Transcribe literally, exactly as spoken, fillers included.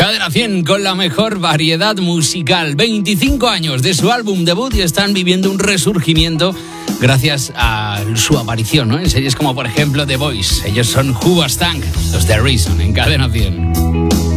Cadena cien con la mejor variedad musical. veinticinco años de su álbum debut y están viviendo un resurgimiento gracias a su aparición, ¿no?, en series como por ejemplo The Voice. Ellos son Hoobastank, los The Reason, en Cadena cien.